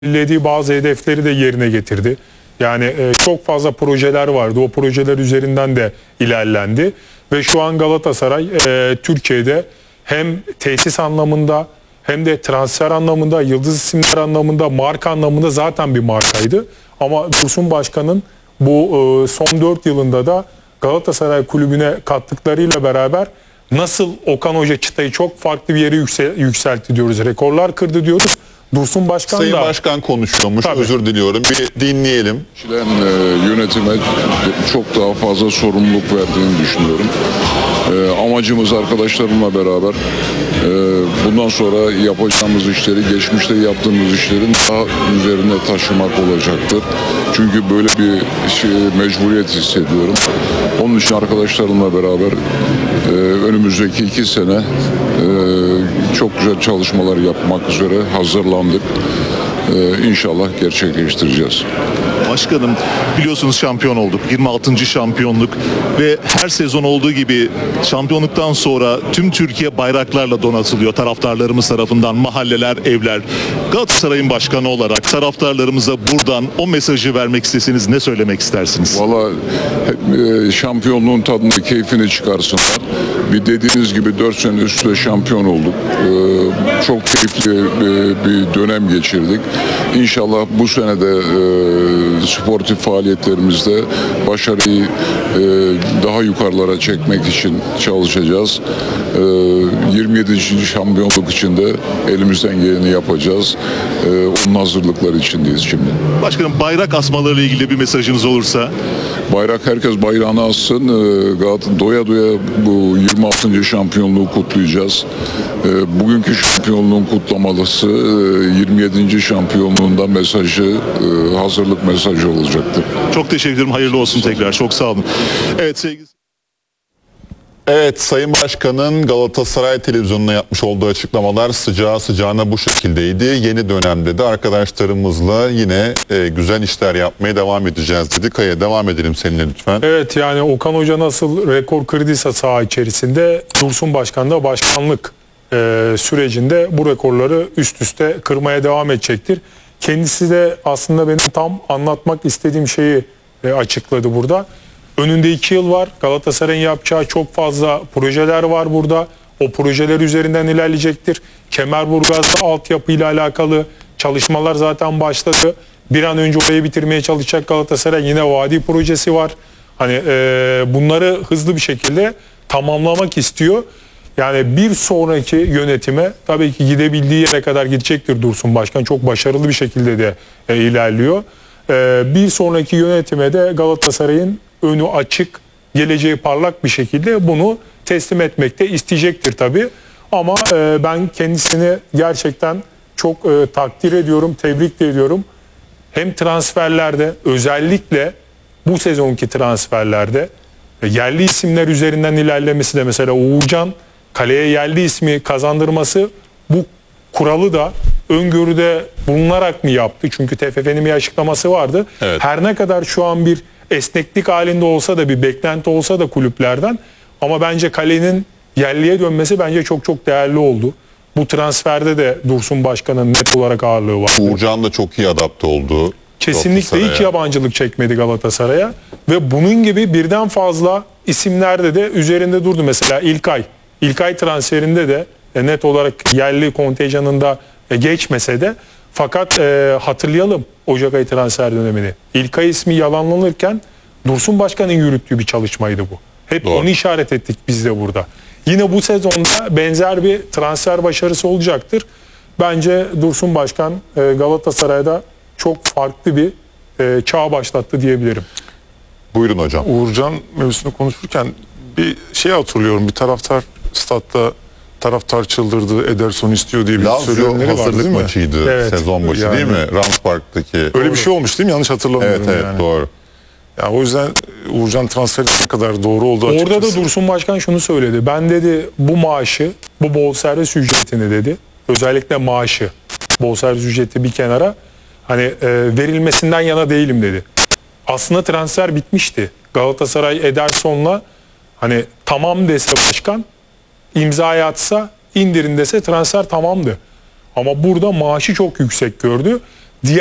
belirlediği bazı hedefleri de yerine getirdi. Yani çok fazla projeler vardı. O projeler üzerinden de ilerlendi. Ve şu an Galatasaray Türkiye'de hem tesis anlamında hem de transfer anlamında, yıldız isimler anlamında, marka anlamında zaten bir markaydı. Ama Dursun Başkan'ın bu son 4 yılında da Galatasaray kulübüne kattıklarıyla beraber nasıl Okan Hoca çıtayı çok farklı bir yere yükseltti diyoruz. Rekorlar kırdı diyoruz. Dursun Başkan Sayın da... Başkan konuşuyormuş. Tabii. Özür diliyorum. Bir dinleyelim. Yönetime çok daha fazla sorumluluk verdiğini düşünüyorum. Amacımız arkadaşlarımla beraber bundan sonra yapacağımız işleri, geçmişte yaptığımız işlerin daha üzerine taşımak olacaktır. Çünkü böyle bir mecburiyet hissediyorum. Onun için arkadaşlarımla beraber önümüzdeki 2 sene çok güzel çalışmalar yapmak üzere hazırlandık. İnşallah gerçekleştireceğiz. Başkanım, biliyorsunuz şampiyon olduk. 26. şampiyonluk ve her sezon olduğu gibi şampiyonluktan sonra tüm Türkiye bayraklarla donatılıyor taraftarlarımız tarafından, mahalleler, evler. Galatasaray'ın başkanı olarak taraftarlarımıza buradan o mesajı vermek isteseniz ne söylemek istersiniz? Valla şampiyonluğun tadını, keyfini çıkarsınlar. Bir dediğiniz gibi 4 sene üstte şampiyon olduk. Çok keyifli bir dönem geçirdik. İnşallah bu sene de sportif faaliyetlerimizde başarıyı daha yukarılara çekmek için çalışacağız. 27. şampiyonluk için de elimizden geleni yapacağız. Onun hazırlıkları içindeyiz şimdi. Başkanım, bayrak asmalarıyla ilgili bir mesajınız olursa? Bayrak, herkes bayrağını assın. Doya doya bu 26. şampiyonluğu kutlayacağız. Bugünkü şampiyonluğun kutlamalısı 27. şampiyonluğunda mesajı, hazırlık mesajı olacaktır. Çok teşekkür ederim. Hayırlı olsun tekrar. Çok sağ olun. Evet sevgili... Evet, Sayın Başkan'ın Galatasaray televizyonuna yapmış olduğu açıklamalar sıcağı sıcağına bu şekildeydi. Yeni dönemde de arkadaşlarımızla yine güzel işler yapmaya devam edeceğiz dedi. Kaya, devam edelim seninle lütfen. Evet, yani Okan Hoca nasıl rekor kırdıysa saha içerisinde, Dursun Başkan da başkanlık sürecinde bu rekorları üst üste kırmaya devam edecektir. Kendisi de aslında benim tam anlatmak istediğim şeyi açıkladı burada. Önünde 2 yıl var. Galatasaray'ın yapacağı çok fazla projeler var burada. O projeler üzerinden ilerleyecektir. Kemerburgaz altyapıyla alakalı çalışmalar zaten başladı. Bir an önce orayı bitirmeye çalışacak Galatasaray. Yine vadi projesi var. Hani bunları hızlı bir şekilde tamamlamak istiyor. Yani bir sonraki yönetime tabii ki gidebildiği yere kadar gidecektir Dursun Başkan. Çok başarılı bir şekilde de ilerliyor. Bir sonraki yönetime de Galatasaray'ın önü açık, geleceği parlak bir şekilde bunu teslim etmekte isteyecektir tabii. Ama ben kendisini gerçekten çok takdir ediyorum, tebrik de ediyorum. Hem transferlerde, özellikle bu sezonki transferlerde yerli isimler üzerinden ilerlemesi de, mesela Uğurcan kaleye yerli ismi kazandırması, bu kuralı da öngörüde bulunarak mı yaptı? Çünkü TFF'nin bir açıklaması vardı. Evet. Her ne kadar şu an bir esneklik halinde olsa da, bir beklenti olsa da kulüplerden, ama bence kalenin yerliye dönmesi bence çok çok değerli oldu. Bu transferde de Dursun Başkan'ın net olarak ağırlığı var. Uğurcan da çok iyi adapte oldu. Kesinlikle hiç yabancılık çekmedi Galatasaray'a ve bunun gibi birden fazla isimlerde de üzerinde durdu. Mesela İlkay transferinde de net olarak yerli kontenjanında geçmese de, fakat hatırlayalım Ocak ayı transfer dönemini. İlkay ismi yalanlanırken Dursun Başkan'ın yürüttüğü bir çalışmaydı bu. Hep Doğru. onu işaret ettik biz de burada. Yine bu sezonda benzer bir transfer başarısı olacaktır. Bence Dursun Başkan Galatasaray'da çok farklı bir çağ başlattı diyebilirim. Buyurun hocam. Uğurcan mevzusunu konuşurken bir şey hatırlıyorum. Bir statta taraftar çıldırdı, Ederson istiyor diye bir Lazio söylemleri vardı, hazırlık değil mi? maçıydı, Evet. sezon başı Yani. değil mi? Ranspark'taki. Öyle bir şey olmuş değil mi? Yanlış hatırlamıyorum Evet yani. doğru. Yani o yüzden Uğurcan transferi ne kadar doğru oldu açıkçası. Orada da Dursun Başkan şunu söyledi. Ben dedi bu maaşı, bu bonservis ücretini dedi, özellikle maaşı, bonservis ücreti bir kenara, hani verilmesinden yana değilim dedi. Aslında transfer bitmişti. Galatasaray Ederson'la hani tamam dese başkan, imzaya atsa, indirin dese transfer tamamdı. Ama burada maaşı çok yüksek gördü.